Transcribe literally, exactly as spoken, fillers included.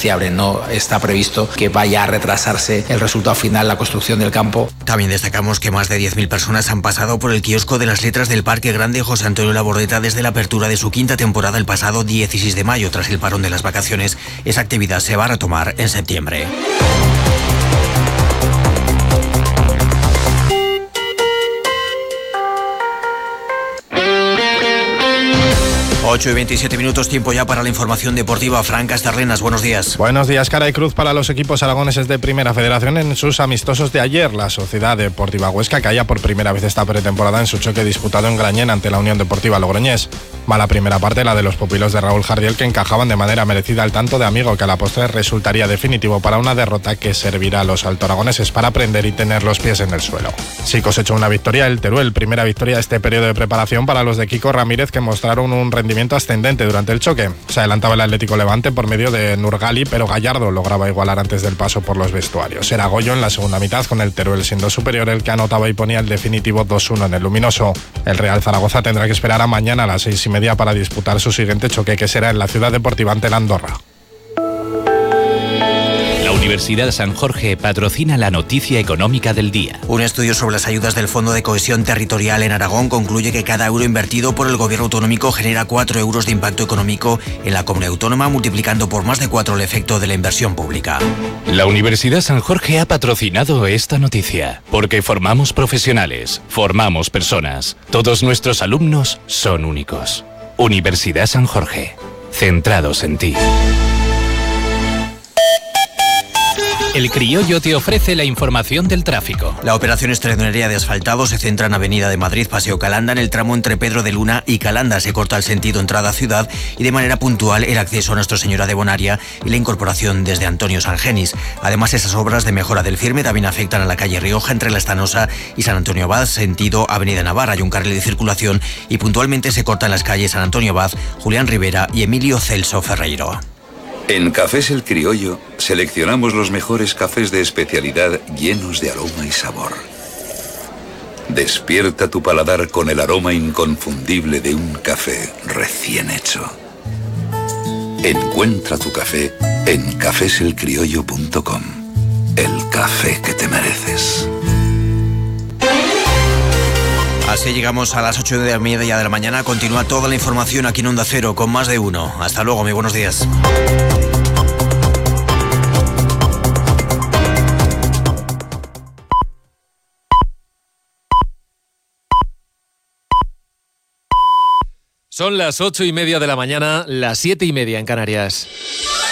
insaciable. No está previsto que vaya a retrasarse el resultado final, la construcción del campo. También destacamos que más de diez mil personas han pasado por el kiosco de las letras del Parque Grande José Antonio Labordeta desde la apertura de su quinta temporada el pasado dieciséis de mayo. Tras el parón de las vacaciones, esa actividad se va a retomar en septiembre. ocho y veintisiete minutos, tiempo ya para la información deportiva. Fran Castarlenas, buenos días. Buenos días, cara y cruz para los equipos aragoneses de Primera Federación en sus amistosos de ayer. La Sociedad Deportiva Huesca caía por primera vez esta pretemporada en su choque disputado en Grañén ante la Unión Deportiva Logroñés. Mala primera parte la de los pupilos de Raúl Jardiel, que encajaban de manera merecida al tanto de Amigo, que a la postre resultaría definitivo para una derrota que servirá a los altoaragoneses para aprender y tener los pies en el suelo. Sí cosechó una victoria el Teruel, primera victoria de este periodo de preparación para los de Kiko Ramírez, que mostraron un rendimiento ascendente durante el choque. Se adelantaba el Atlético Levante por medio de Nurgali, pero Gallardo lograba igualar antes del paso por los vestuarios. Era Goyo en la segunda mitad, con el Teruel siendo superior, el que anotaba y ponía el definitivo dos uno en el Luminoso. El Real Zaragoza tendrá que esperar a mañana a las seis y media para disputar su siguiente choque, que será en la Ciudad Deportiva ante la Andorra. La Universidad San Jorge patrocina la noticia económica del día. Un estudio sobre las ayudas del Fondo de Cohesión Territorial en Aragón concluye que cada euro invertido por el gobierno autonómico genera cuatro euros de impacto económico en la comunidad autónoma, multiplicando por más de cuatro el efecto de la inversión pública. La Universidad San Jorge ha patrocinado esta noticia porque formamos profesionales, formamos personas. Todos nuestros alumnos son únicos. Universidad San Jorge, centrados en ti. El Criollo te ofrece la información del tráfico. La operación extraordinaria de asfaltado se centra en Avenida de Madrid, Paseo Calanda, en el tramo entre Pedro de Luna y Calanda. Se corta el sentido entrada a ciudad y de manera puntual el acceso a Nuestra Señora de Bonaria y la incorporación desde Antonio Sangenis. Además, esas obras de mejora del firme también afectan a la calle Rioja entre La Estanosa y San Antonio Abad, sentido Avenida Navarra. Hay un carril de circulación y puntualmente se cortan las calles San Antonio Abad, Julián Rivera y Emilio Celso Ferreiro. En Cafés El Criollo seleccionamos los mejores cafés de especialidad llenos de aroma y sabor. Despierta tu paladar con el aroma inconfundible de un café recién hecho. Encuentra tu café en cafés el criollo punto com. El café que te mereces. Así llegamos a las ocho y media de la mañana. Continúa toda la información aquí en Onda Cero con Más de Uno. Hasta luego, muy buenos días. Son las ocho y media de la mañana, las siete y media en Canarias.